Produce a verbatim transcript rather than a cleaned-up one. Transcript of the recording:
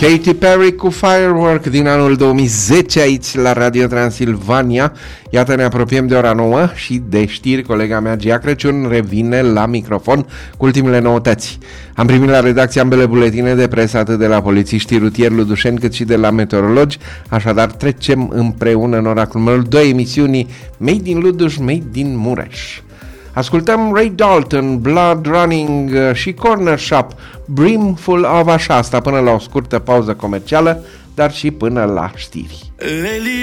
Katy Perry cu Firework din anul două mii zece aici la Radio Transilvania. Iată, ne apropiem de ora nouă și de știri. Colega mea Gia Crăciun revine la microfon cu ultimele noutăți. Am primit la redacție ambele buletine de presă, atât de la polițiștii rutieri ludușeni cât și de la meteorologi. Așadar trecem împreună în ora numărul doi emisiunii Made in Luduș, Made in Mureș. Ascultăm Ray Dalton, Blood Running și Corner Shop, Brimful of, așa, asta până la o scurtă pauză comercială, dar și până la știri.